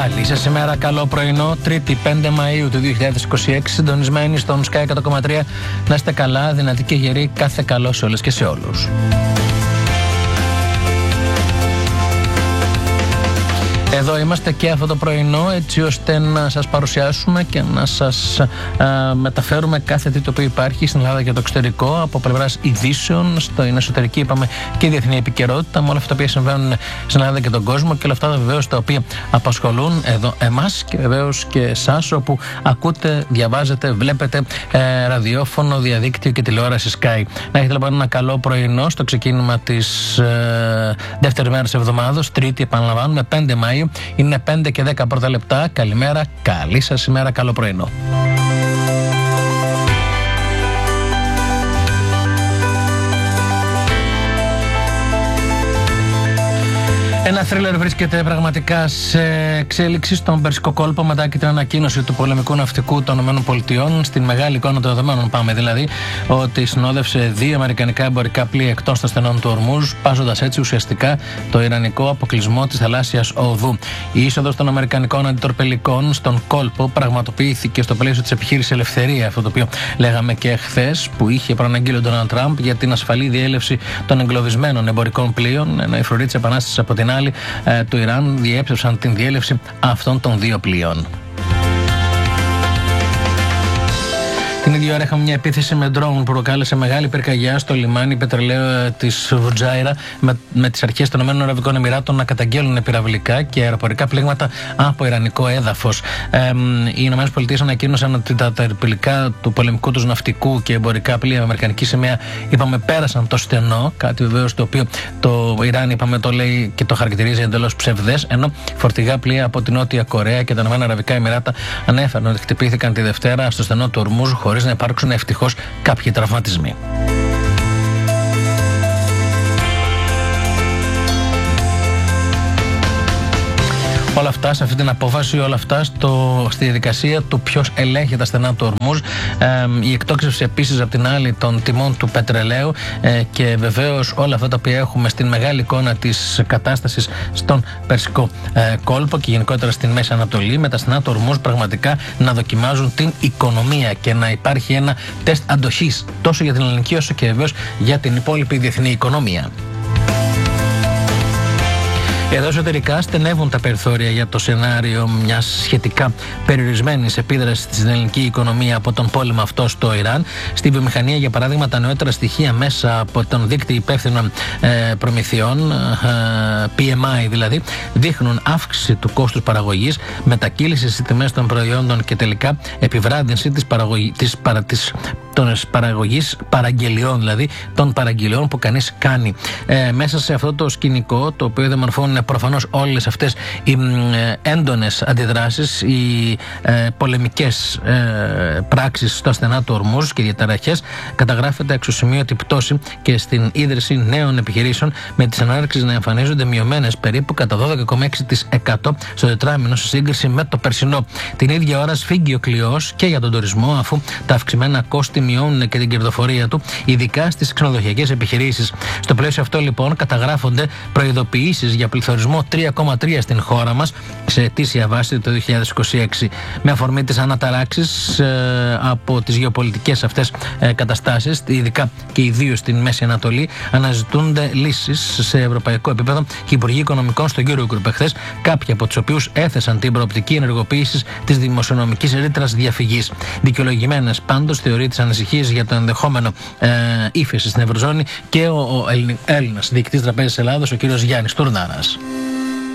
Καλή σας ημέρα, καλό πρωινό. 3η 5 Μαΐου του 2026, συντονισμένοι στον Sky 100,3. Να είστε καλά, δυνατοί και γεροί, κάθε καλό σε όλες και σε όλους. Εδώ είμαστε και αυτό το πρωινό, έτσι ώστε να σας παρουσιάσουμε και να σας μεταφέρουμε κάθε τι το οποίο υπάρχει στην Ελλάδα και το εξωτερικό, από πλευράς ειδήσεων, στην εσωτερική είπαμε και διεθνή επικαιρότητα, με όλα αυτά τα οποία συμβαίνουν στην Ελλάδα και τον κόσμο και όλα αυτά βεβαίως τα οποία απασχολούν εδώ εμάς και βεβαίως και εσάς, όπου ακούτε, διαβάζετε, βλέπετε ραδιόφωνο, διαδίκτυο και τηλεόραση Sky. Να έχετε λοιπόν ένα καλό πρωινό στο ξεκίνημα της δεύτερης μέρας εβδομάδος, Τρίτη, επαναλαμβάνουμε, 5 Μαΐου. Είναι 5 και 10 πρώτα λεπτά. Καλημέρα, καλή σας ημέρα, καλό πρωινό. Ένα θρίλερ βρίσκεται πραγματικά σε εξέλιξη στον Περσικό κόλπο μετά και την ανακοίνωση του πολεμικού ναυτικού των ΗΠΑ, στην μεγάλη εικόνα των δεδομένων, πάμε δηλαδή, ότι συνόδευσε 2 αμερικανικά εμπορικά πλοία εκτός των στενών του Ορμούζ, πάζοντας έτσι ουσιαστικά το ιρανικό αποκλεισμό της θαλάσσιας οδού. Η είσοδος των αμερικανικών αντιτορπελικών στον κόλπο πραγματοποιήθηκε στο πλαίσιο της επιχείρησης Ελευθερία, αυτό το οποίο λέγαμε και χθες, που είχε προαναγγείλει ο Ντόναλντ Τραμπ για την ασφαλή διέλευση των εγκλωβισμένων εμπορικών πλοίων, ενώ οι φρουροί της Επανάστασης από την άλλη του Ιράν διέψευσαν την διέλευση αυτών των 2 πλοίων. Την ίδια ώρα είχαμε μια επίθεση με ντρόουν που προκάλεσε μεγάλη πυρκαγιά στο λιμάνι πετρελαίου της Βουτζάιρα, με τις αρχές των ΗΠΑ να καταγγέλνουν πυραυλικά και αεροπορικά πλήγματα από ιρανικό έδαφος. Οι ΗΠΑ ανακοίνωσαν ότι τα τερπιλικά του πολεμικού τους ναυτικού και εμπορικά πλοία με αμερικανική σημαία, είπαμε, πέρασαν το στενό, κάτι βεβαίως το οποίο το Ιράν, είπαμε, το λέει και το χαρακτηρίζει εντελώς ψευδές, ενώ φορτηγά πλοία από την Νότια Κορέα και τα Ηνωμένα Αραβικά Εμιράτα ανέφεραν ότι χτυπήθηκαν τη Δευτέρα στο στενό του Ορμούζ, χωρίς να υπάρξουν ευτυχώς κάποιοι τραυματισμοί. Όλα αυτά σε αυτή την απόφαση, όλα αυτά στη διαδικασία του ποιος ελέγχει τα στενά του Ορμούζ, η εκτόξευση επίσης από την άλλη των τιμών του πετρελαίου και βεβαίως όλα αυτά τα οποία έχουμε στην μεγάλη εικόνα της κατάστασης στον Περσικό κόλπο και γενικότερα στην Μέση Ανατολή, με τα στενά του Ορμούζ πραγματικά να δοκιμάζουν την οικονομία και να υπάρχει ένα τεστ αντοχής τόσο για την ελληνική όσο και βεβαίως για την υπόλοιπη διεθνή οικονομία. Εδώ εσωτερικά στενεύουν τα περιθώρια για το σενάριο μιας σχετικά περιορισμένης επίδρασης στην ελληνική οικονομία από τον πόλεμο αυτό στο Ιράν. Στη βιομηχανία, για παράδειγμα, τα νεότερα στοιχεία μέσα από τον δίκτυο υπεύθυνων προμηθειών, PMI δηλαδή, δείχνουν αύξηση του κόστους παραγωγής, μετακύληση στις τιμές των προϊόντων και τελικά επιβράδυνση της παραγωγής παραγγελιών, δηλαδή των παραγγελιών που κανείς κάνει. Μέσα σε αυτό το σκηνικό, το οποίο διαμορφώνουν προφανώς όλες αυτές οι έντονες αντιδράσεις, οι πολεμικές πράξεις στο στενά του Ορμούζ και οι διαταραχές, καταγράφεται αξιοσημείωτη πτώση και στην ίδρυση νέων επιχειρήσεων, με τις ανάρρηξεις να εμφανίζονται μειωμένες περίπου κατά 12,6% στο τετράμινο σε σύγκριση με το περσινό. Την ίδια ώρα σφίγγει ο κλειός και για τον τουρισμό, αφού τα αυξημένα κόστη μειώνουν και την κερδοφορία του, ειδικά στις ξενοδοχειακές επιχειρήσεις. Στο πλαίσιο αυτό λοιπόν καταγράφονται προειδοποιήσεις για πληθωρισμό 3,3 στην χώρα μας σε ετήσια βάση το 2026. Με αφορμή τις αναταράξεις από τις γεωπολιτικές αυτές καταστάσεις, ειδικά και ιδίως στην Μέση Ανατολή, αναζητούνται λύσεις σε ευρωπαϊκό επίπεδο και οι Υπουργοί Οικονομικών στο Eurogroup εχθές, κάποιοι από τους οποίους έθεσαν την προοπτική ενεργοποίησης της δημοσιονομικής ρήτρας διαφυγής. Δικαιολογημένες πάντως θεωρεί τις ανησυχίες για το ενδεχόμενο ύφεση στην Ευρωζώνη και ο Έλληνας διοικητής Τραπέζης Ελλάδος, ο κ. Γιάννης Τουρνάρας.